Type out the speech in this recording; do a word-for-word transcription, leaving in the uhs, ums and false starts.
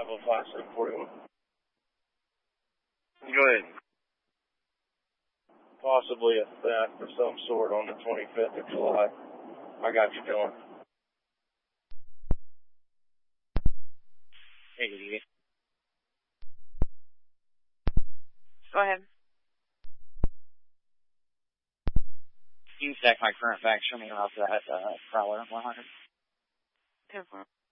five oh five seven forty-one. Go ahead. Possibly a theft of some sort on the twenty-fifth of July. I got you going. Hey, did you get? Go ahead. You can check my current fax. Show me off that uh, Prowler one hundred. ten four.